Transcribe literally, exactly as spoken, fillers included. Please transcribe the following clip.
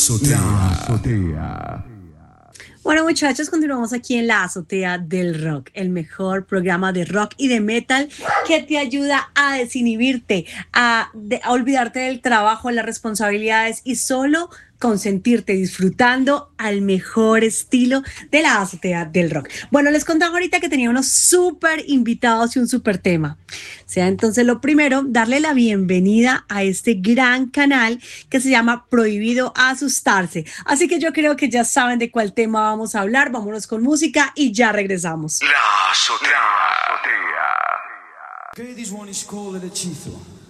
La azotea. Bueno, muchachos, continuamos aquí en la azotea del rock, el mejor programa de rock y de metal que te ayuda a desinhibirte, a, de, a olvidarte del trabajo, las responsabilidades y solo consentirte disfrutando al mejor estilo de la azotea del rock. Bueno, les contaba ahorita que tenía unos súper invitados y un súper tema. O sea, entonces lo primero, darle la bienvenida a este gran canal que se llama Prohibido Asustarse. Así que yo creo que ya saben de cuál tema vamos a hablar. Vámonos con música y ya regresamos. La azotea. Okay, this one is called El Hechizo.